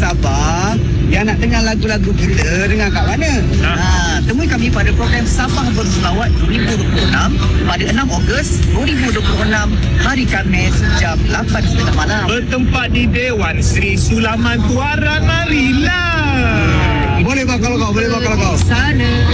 Sabah yang nak dengar lagu-lagu kita, dengar kat mana? Temui kami pada program Sabah Berselawat 2026 pada 6 Ogos 2026 hari Khamis jam 8.30 malam. Bertempat di Dewan Sri Sulaman Tuaran. Marilah. Boleh bakal kau. Sana